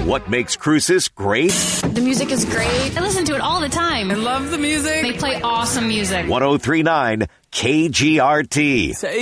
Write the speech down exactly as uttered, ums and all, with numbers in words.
What makes Cruces great? The music is great. I listen to it all the time. I love the music. They play awesome music. ten thirty-nine K G R T.